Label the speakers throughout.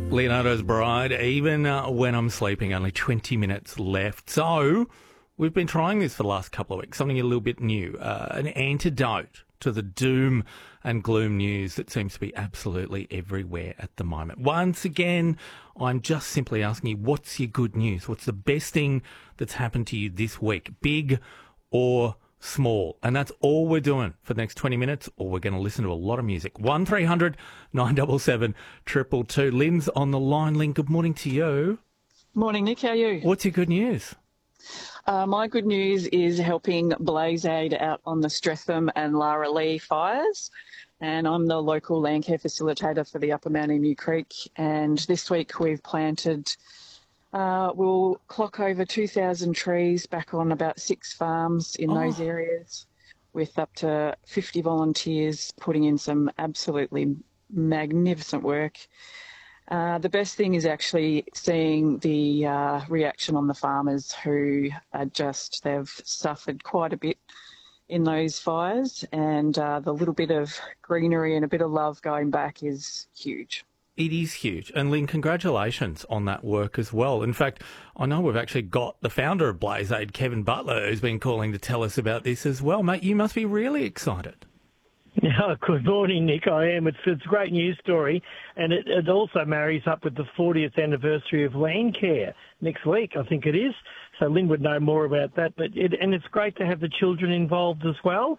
Speaker 1: Leonardo's Bride, even when I'm sleeping, only 20 minutes left. So we've been trying this for the last couple of weeks, something a little bit new, an antidote to the doom and gloom news that seems to be absolutely everywhere at the moment. Once again, I'm just simply asking you, what's your good news? What's the best thing that's happened to you this week, big or small? And that's all we're doing for the next 20 minutes, or we're going to listen to a lot of music. 1300 977 222. Lynn's on the line. Lynn, good morning to you.
Speaker 2: Morning, Nick. How are you?
Speaker 1: What's your good news?
Speaker 2: My good news is helping Blaze Aid out on the Streatham and Lara Lee fires. And I'm the local land care facilitator for the Upper Mount Emu Creek. And this week we've planted, we'll clock over 2,000 trees back on about 6 farms in those areas, with up to 50 volunteers putting in some absolutely magnificent work. The best thing is actually seeing the reaction on the farmers who are they've suffered quite a bit in those fires, and the little bit of greenery and a bit of love going back is huge.
Speaker 1: It is huge. And Lynn, congratulations on that work as well. In fact, I know we've actually got the founder of Blaze Aid, Kevin Butler, who's been calling to tell us about this as well. Mate, you must be really excited.
Speaker 3: Yeah, good morning, Nick. I am. It's a great news story, and it also marries up with the 40th anniversary of Land Care next week, I think it is. So Lynn would know more about that. And it's great to have the children involved as well.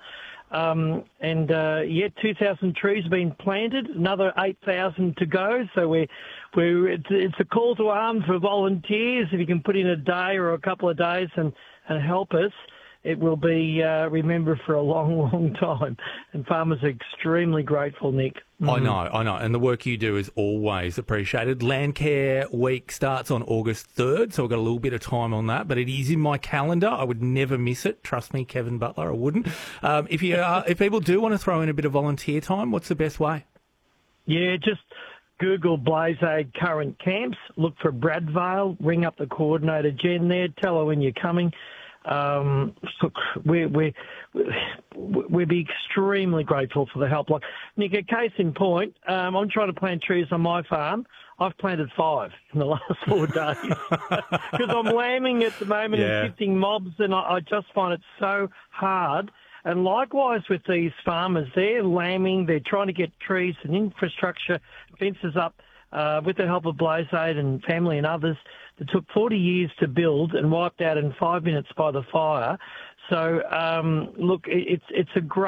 Speaker 3: 2,000 trees have been planted, another 8,000 to go. So it's a call to arms for volunteers. If you can put in a day or a couple of days and help us, it will be remembered for a long, long time. And farmers are extremely grateful, Nick.
Speaker 1: I know. And the work you do is always appreciated. Landcare Week starts on August 3rd, so I've got a little bit of time on that, but it is in my calendar. I would never miss it. Trust me, Kevin Butler, I wouldn't. If people do want to throw in a bit of volunteer time, what's the best way?
Speaker 3: Yeah, just Google Blaze Aid current camps, look for Bradvale, ring up the coordinator, Jen there, tell her when you're coming. Look, we'd be extremely grateful for the help. Like Nick, a case in point, I'm trying to plant trees on my farm. I've planted 5 in the last 4 days because I'm lambing at the moment and shifting mobs, and I just find it so hard. And likewise with these farmers, they're lambing, they're trying to get trees and infrastructure, fences up with the help of Blaze Aid and family and others. It took 40 years to build and wiped out in 5 minutes by the fire. So, look, it's a great